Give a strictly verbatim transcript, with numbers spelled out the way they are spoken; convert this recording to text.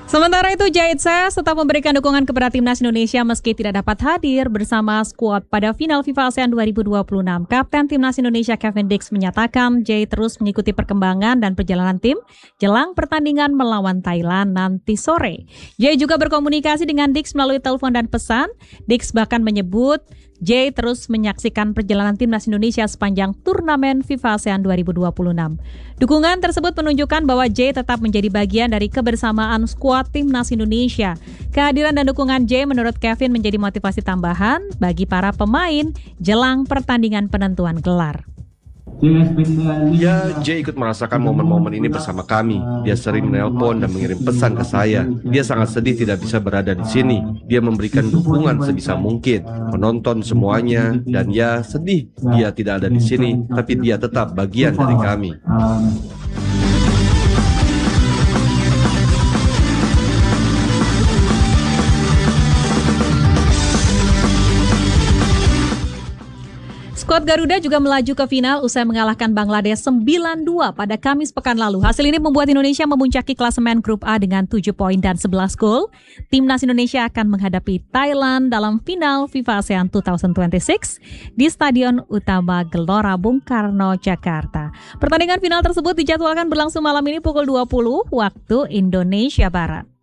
Sementara itu, Jaitses tetap memberikan dukungan kepada timnas Indonesia meski tidak dapat hadir bersama skuad pada final FIFA ASEAN dua ribu dua puluh enam. Kapten timnas Indonesia Kevin Dix menyatakan Jai terus mengikuti perkembangan dan perjalanan tim jelang pertandingan melawan Thailand nanti sore. Jai juga berkomunikasi dengan Dix melalui telepon dan pesan. Dix bahkan menyebut Jai terus menyaksikan perjalanan timnas Indonesia sepanjang turnamen FIFA ASEAN dua ribu dua puluh enam. Dukungan tersebut menunjukkan bahwa Jai tetap menjadi bagian dari kebersamaan skuad timnas Indonesia. Kehadiran dan dukungan Jai menurut Kevin menjadi motivasi tambahan bagi para pemain jelang pertandingan penentuan gelar. Ya, Jay ikut merasakan momen-momen ini bersama kami. Dia sering menelpon dan mengirim pesan ke saya. Dia sangat sedih tidak bisa berada di sini. Dia memberikan dukungan sebisa mungkin, menonton semuanya, dan ya sedih dia tidak ada di sini, tapi dia tetap bagian dari kami. Skuad Garuda juga melaju ke final usai mengalahkan Bangladesh sembilan dua pada Kamis pekan lalu. Hasil ini membuat Indonesia memuncaki klasemen grup A dengan tujuh poin dan sebelas gol. Timnas Indonesia akan menghadapi Thailand dalam final FIFA ASEAN dua ribu dua puluh enam di Stadion Utama Gelora Bung Karno, Jakarta. Pertandingan final tersebut dijadwalkan berlangsung malam ini pukul dua puluh waktu Indonesia Barat.